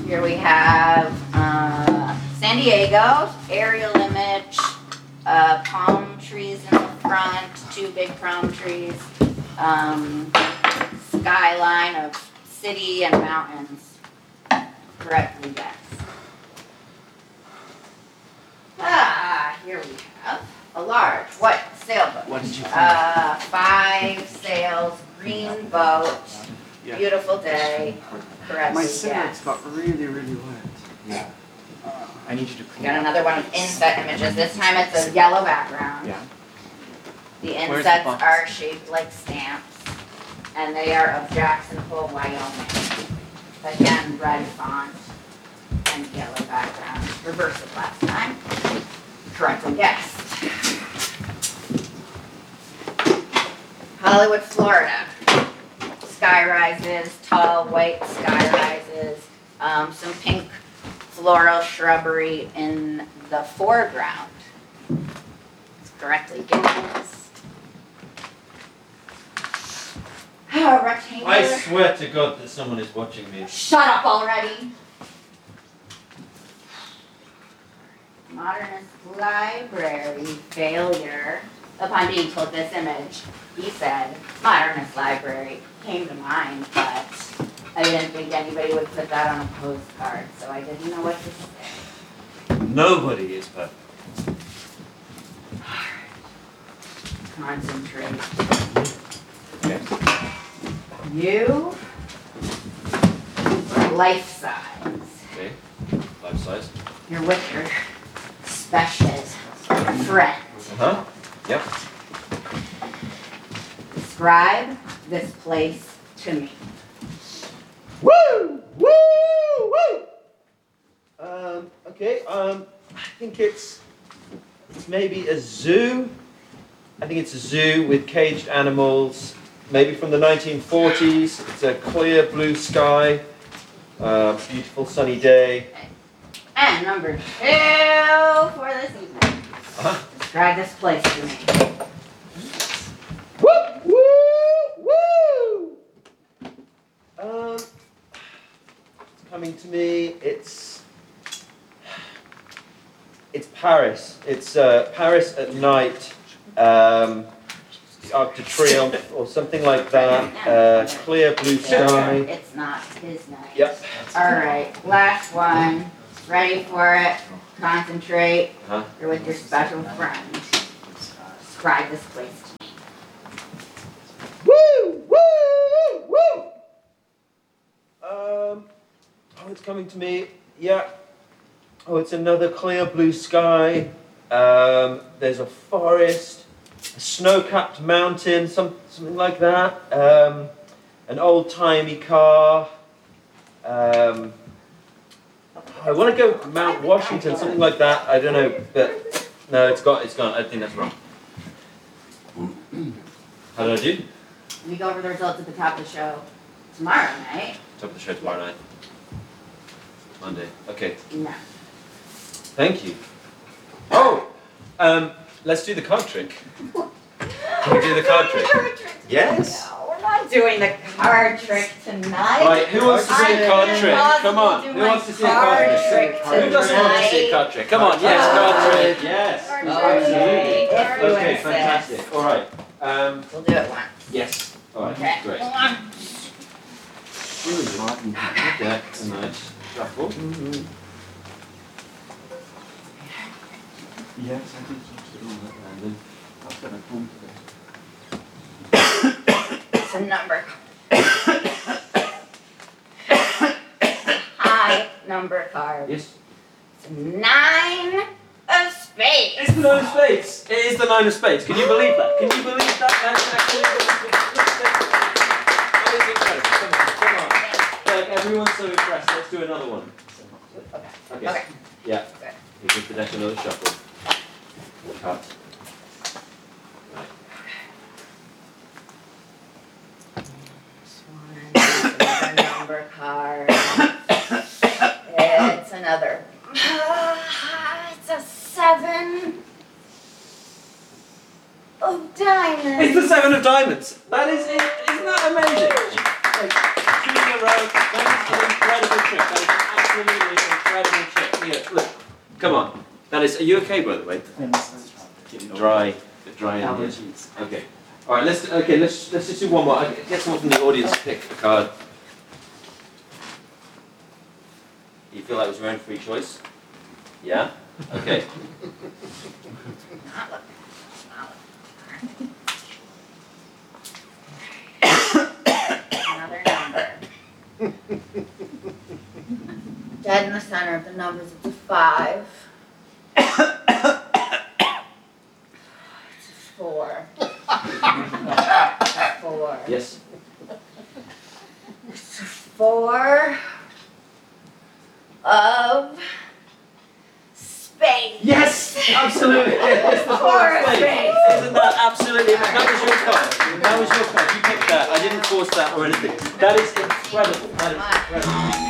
Here we have San Diego, aerial image, palm trees in the front, 2 big palm trees, skyline of city and mountains. Correctly guessed. Here we have a large white sailboat. What did you find? 5 sails, green boat, beautiful day. Correctly My guessed. cigarettes got really, really wet. Yeah. I need you to We clean got up. another one of inset images. This time it's a yellow background. Yeah. The Where's the insets box? are shaped like stamps, and they are of Jackson Hole, Wyoming. Again, red font and yellow background. Reversed it last time. Correctly guessed. Hollywood, Florida. Sky rises, tall white sky rises, some pink floral shrubbery in the foreground. It's correctly guessed. Rectangular. I swear to God that someone is watching me. Shut up already. Modernist library failure. Upon being told this image, he said, modernist library came to mind, but I didn't think anybody would put that on a postcard, so I didn't know what to say. Nobody is perfect. Concentrate. Okay. You are life size. Okay. Life size. You're with your special friend. Huh? Yep. Describe this place to me. Woo! Woo! Woo! Okay. I think it's maybe a zoo. I think it's a zoo with caged animals. Maybe from the 1940s. It's a clear blue sky. Beautiful sunny day. And number 2 for this evening. Describe this place to me. Woo! Woo! Woo! It's coming to me. It's Paris. It's Paris at night. The Arc de Triomphe or something like that. Clear blue sky. It's not his night. Yep. All right, last one. Ready for it? Concentrate. Huh? You're with your special friend. Describe this place to me. Woo! Woo! Woo! Oh, it's coming to me. Yeah. Oh, it's another clear blue sky. There's a forest, a snow-capped mountain, something like that. An old-timey car. I want to go Mount Washington, something like that. I don't know, but no, it's gone. I think that's wrong. How did I do? We go over the results at the top of the show tomorrow night. Top of the show tomorrow night. Monday. Okay. No. Thank you. Oh, let's do the card trick. Can we do the card trick? Yes. No, we're not doing the card trick tonight. Right, who wants to see a card trick? Come on. Do Who my wants to see a card trick? Who doesn't want to see a card trick? Come on, yes, card trick. Yes. Absolutely. If you Okay, insist. fantastic. All right. We'll do it once. Yes. All right. Okay. Great. Hold on. Deck tonight. Shuffle. Yes, I did talk to all that. And then I've got a phone today. It's a number. High number card. yes. It's 9 of spades. It's the 9 of spades. It is the 9 of spades. Can you believe that? Can you believe that? That's actually that is incredible. Come on. Like, everyone's so impressed. Let's do another one. Okay. Okay. Yeah. You give the deck another shuffle. Cut. Right. This one is another number card. It's another. It's a 7 of diamonds. It's the 7 of diamonds. That is it. Isn't that amazing? Like, 2 in a row. That is an incredible trick. That is an Come on. That is. Are you okay, by the way? Getting dry in here. Allergies. Okay. All right. Let's just do one more. Get someone from the audience to pick a card. You feel like it was your own free choice? Yeah. Okay. Another number. Dead in the center of the numbers, it's a 5. It's a 4. It's a 4. Yes. It's a 4 of space. Yes. Absolutely. It's the 4 of space. space. Isn't that absolutely? That was your card. That was your card. You picked that. I didn't force that or anything. That is incredible. That is incredible.